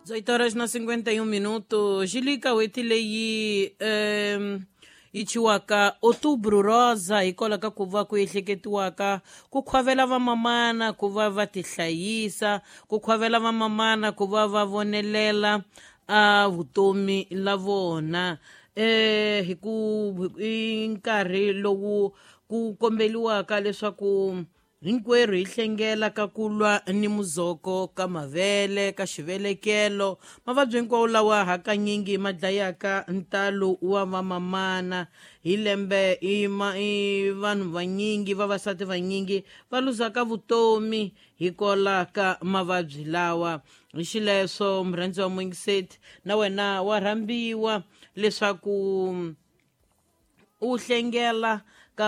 18 horas na 51 minutos. Jilica wetileyi ichiwaka Outubro Rosa hikolaka ku va ku ehleketiwaka ku khwavela vamamana ku va va tihlayisa, ku khwavela vamamana ku va va vonelela a vutomi la vona hi nkarhi lowu ku kombeliwaka leswaku hinkwerhu hi hlengela ka ku lwa ni muzoko ka mavele ka xivelekelo mavabyi hinkwawo lawa hakanyingi ma dlayaka ntalo wa vamamana hi lembe i vanhu vanyingi vavasati vanyingi va luzaka vutomi hikwalaho ka mavabyi lawa hi xileswo murhandzi wa Moyingiseti na wena wa rhambiwa leswaku u hlengela ka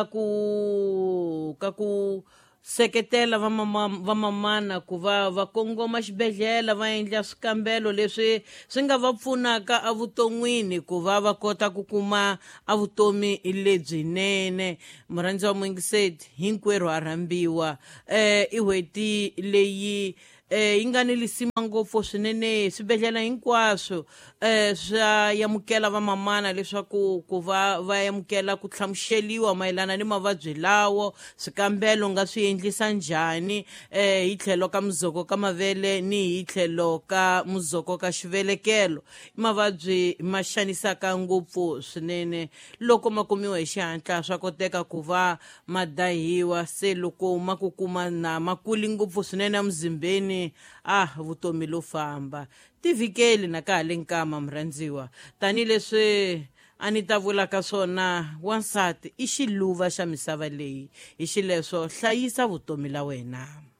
ku seketela vamamana ku va kongoma xibedhlele va endla swikambelo leswi swi nga va pfunaka evuton'wini ku va kota ku kuma a vutomi lebyinene. Murhandzi wa Moyingiseti hinkwerhu a rhambiwa i hweti leyi yi nga ni lisima ngopfu swinene swibedhlele hinkwaswo swa yamukela vamamana leswaku ku va yamukela ku hlamuseliwa mayelana ni mavabyi lawo swikambelo nga swi endlisa njhani hi tlhelo ka muzoko ka mavele ni hi tlhelo ka muzoko ka xivelekelo mavabyi ma xanisaka ngopfu swinene loko ma kumiwa hi xihatla swa koteka ku va ma dahiwa se loko ma ku kuma na makuli ngopfu swinene emuzimbeni vutomi lo famba tivikeli na ka hale nkama murhandziwa tanihileswi a ni ta vula ka swona wansati i xiluva xa misava leyi hi xileswo hlayisa vutomi la wena.